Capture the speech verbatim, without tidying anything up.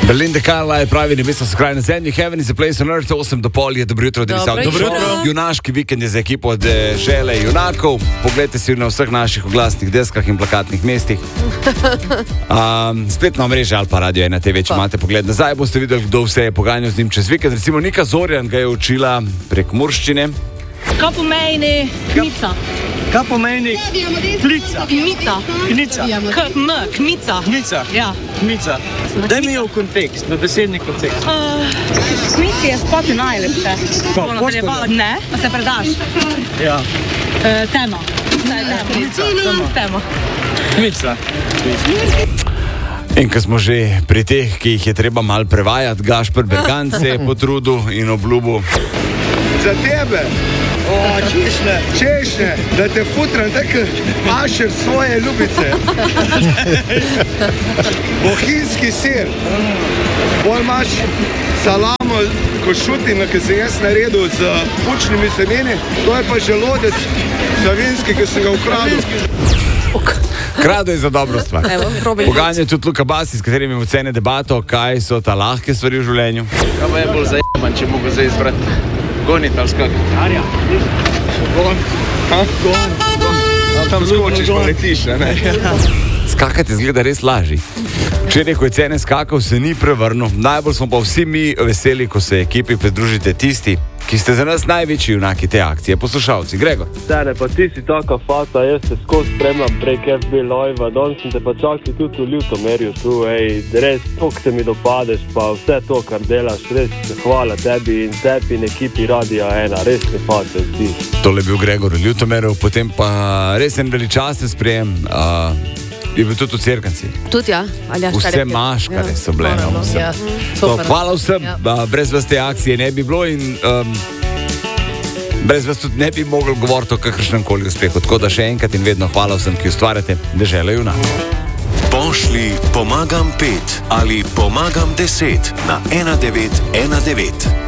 Belinda Carlisle pravi, nebesa so kraj na zemlji, heaven is a place on earth, osem do pol je, dobro jutro, da bi Dobro Dobro jutro. Junaški vikend je za ekipo od Žele junakov. Poglejte si na vseh naših oglasnih deskah in plakatnih mestih. Um, spletno mreže ali pa Radio ena te ve, če imate pogled nazaj, boste videli, kdo vse je poganjal z njim čez vikend. Recimo Nika Zorjan ga je učila prek murščine. Kaj pomeni kmica? Kaj pomeni klica? Kmica. Knica. K-m, kmica. Knica. Ja. Kmica. Daj mi jo v kontekst, v besedni kontekst. Uh, kmici je spati najlepše. Pa, Bom nadaljevala. Ne, pa se predaš. Ja. Uh, tema. Ne, Kmica, tema. tema. Kmica. In ko smo že pri teh, ki jih je treba malo prevajati, Gašper Bergan se je potrudil in obljubil. Za tebe, o, češnje, češnje, da te futram tako mašer svoje ljubice. Bohinjski sir, bolj imaš salamo, košutino, ki sem jaz naredil z bučnimi semeni, to je pa želodec savinski, ki sem ga ukradil. Krado je za dobro stvar. Evo, probaj. Poganja tudi Luka Basi, s katerim imamo cene debato, kaj so ta lahke stvari v življenju. Kaj pa je bolj zajeban, če mogo zdaj izbrati? Gonit ali skak? Arja. Gon. Ha? Gon. Gon. Tam skočiš, pa letiš, ne? Skakati zgleda res lažji. Včeraj, ko je cene skakal, se ni prevrnil. Najbolj smo pa vsi mi veseli, ko se ekipi pridružite tisti, ki ste za nas največji junaki te akcije, poslušalci. Gregor. Stane, pa ti si taka fata, jaz te skozi spremljam prek F B Live, danes sem te pa čakal tudi v Ljutomerju tu, ej, res tok se mi dopadeš, pa vse to, kar delaš, res hvala tebi in tebi in ekipi Radia ena, res ne fate vsi. Tole je bil Gregor v Ljutomeru, potem pa res en veličasten sprejem. Uh, je bil tudi v Cerknici. Tudi ja, Aljaš Vse Škarek je. maškare Ja, so bile. moram, no, no. vse. Ja, To, super. hvala vsem, Ja. ja. Brez vas te akcije ne bi bilo in um, brez vas tudi ne bi mogli govoriti o kakršnem koli uspehu. Tako da še enkrat in vedno hvala vsem, ki ustvarjate Deželo junakov. Pošli pomagam pet ali pomagam deset na ena devet ena devet.